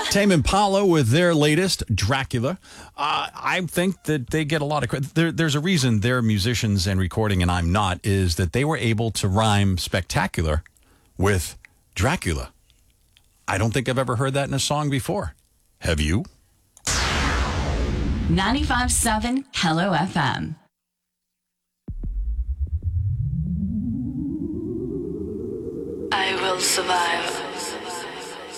Tame Impala with their latest, Dracula. I think that they get a lot of credit. There's a reason they're musicians and recording and I'm not, is that they were able to rhyme spectacular with Dracula. I don't think I've ever heard that in a song before. Have you? 95.7 Hello FM. I will survive.